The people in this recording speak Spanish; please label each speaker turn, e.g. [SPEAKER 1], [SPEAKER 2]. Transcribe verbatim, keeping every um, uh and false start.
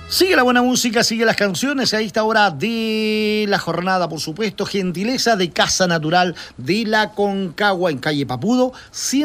[SPEAKER 1] Sigue la buena música, sigue las canciones a esta hora de la jornada, por supuesto, gentileza de Casa Natural de la Concagua en calle Papudo,